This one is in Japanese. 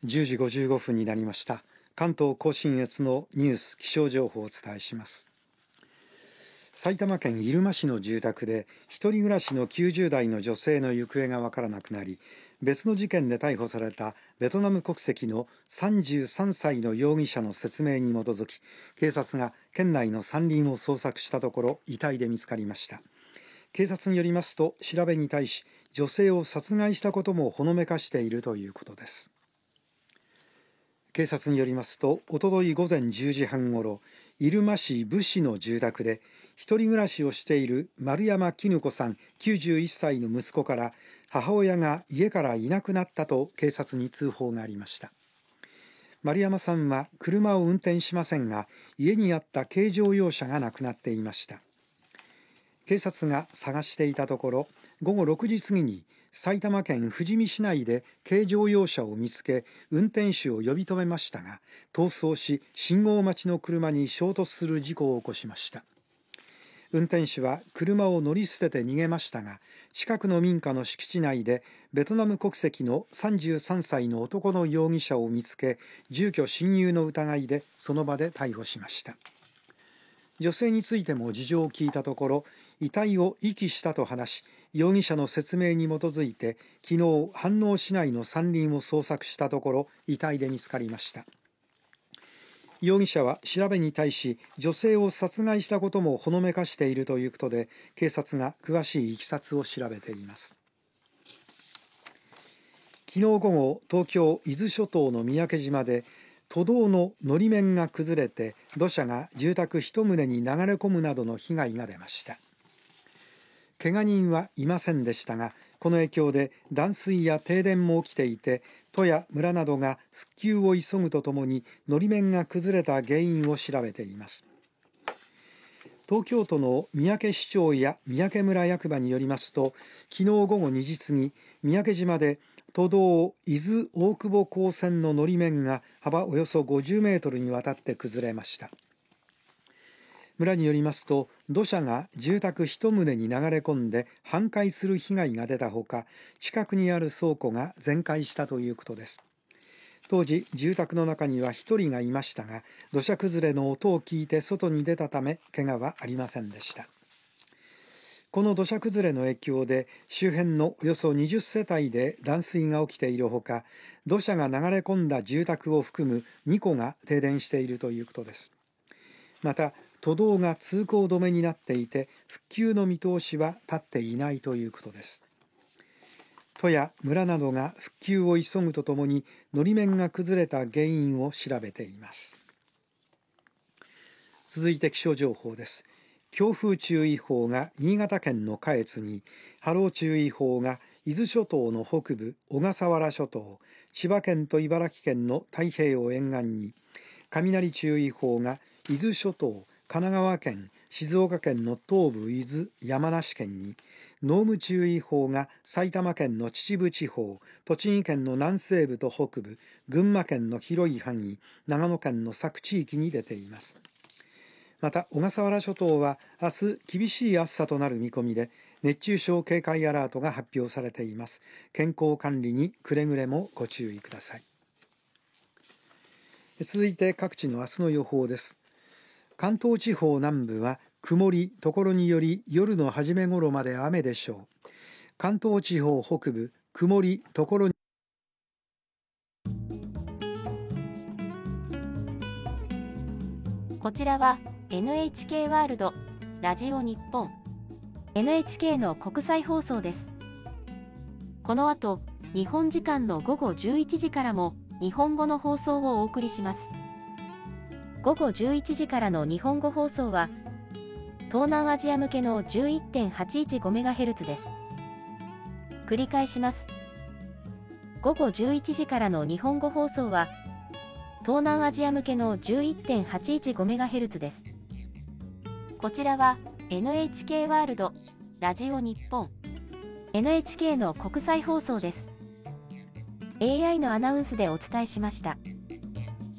10時55分になりました。関東甲信越のニュース気象情報をお伝えします。埼玉県入間市の住宅で一人暮らしの90代の女性の行方がわからなくなり、別の事件で逮捕されたベトナム国籍の33歳の容疑者の説明に基づき、警察が県内の山林を捜索したところ遺体で見つかりました。警察によりますと、調べに対し女性を殺害したこともほのめかしているということです。警察によりますと、おととい午前10時半ごろ、入間市武士の住宅で一人暮らしをしている丸山絹子さん91歳の息子から母親が家からいなくなったと警察に通報がありました。丸山さんは車を運転しませんが、家にあった軽乗用車がなくなっていました。警察が探していたところ、午後6時過ぎに埼玉県富士見市内で軽乗用車を見つけ、運転手を呼び止めましたが、逃走し信号待ちの車に衝突する事故を起こしました。運転手は車を乗り捨てて逃げましたが、近くの民家の敷地内でベトナム国籍の33歳の男の容疑者を見つけ、住居侵入の疑いでその場で逮捕しました。女性についても事情を聞いたところ、遺体を遺棄したと話し、容疑者の説明に基づいて昨日飯能市内の山林を捜索したところ、遺体で見つかりました。容疑者は調べに対し女性を殺害したこともほのめかしているということで、警察が詳しい経緯を調べています。昨日午後、東京伊豆諸島の三宅島で都道ののり面が崩れて土砂が住宅1棟に流れ込むなどの被害が出ました。怪我人はいませんでしたが、この影響で断水や停電も起きていて、都や村などが復旧を急ぐとともにのり面が崩れた原因を調べています。東京都の三宅市長や三宅村役場によりますと、昨日午後2時過ぎ、三宅島で都道伊豆大久保港線ののり面が幅およそ50メートルにわたって崩れました。村によりますと、土砂が住宅1棟に流れ込んで半壊する被害が出たほか、近くにある倉庫が全壊したということです。当時、住宅の中には1人がいましたが、土砂崩れの音を聞いて外に出たため怪我はありませんでした。この土砂崩れの影響で周辺のおよそ20世帯で断水が起きているほか、土砂が流れ込んだ住宅を含む2戸が停電しているということです。また、都道が通行止めになっていて、復旧の見通しは立っていないということです。都や村などが復旧を急ぐとともに、のり面が崩れた原因を調べています。続いて気象情報です。強風注意報が新潟県の下越に、波浪注意報が伊豆諸島の北部、小笠原諸島、千葉県と茨城県の太平洋沿岸に、雷注意報が伊豆諸島、神奈川県、静岡県の東部伊豆、山梨県に、濃霧注意報が埼玉県の秩父地方、栃木県の南西部と北部、群馬県の広い範囲、長野県の佐久地域に出ています。また、小笠原諸島は明日厳しい暑さとなる見込みで、熱中症警戒アラートが発表されています。健康管理にくれぐれもご注意ください。続いて各地の明日の予報です。関東地方南部は曇り、ところにより夜の初め頃まで雨でしょう。関東地方北部、曇り、ところにこちらは NHK ワールドラジオ日本 NHK の国際放送です。この後、日本時間の午後11時からも日本語の放送をお送りします。午後11時からの日本語放送は東南アジア向けの 11.815MHz です。繰り返します。午後11時からの日本語放送は東南アジア向けの 11.815MHz です。こちらは NHK ワールドラジオ日本 NHK の国際放送です。AI のアナウンスでお伝えしました。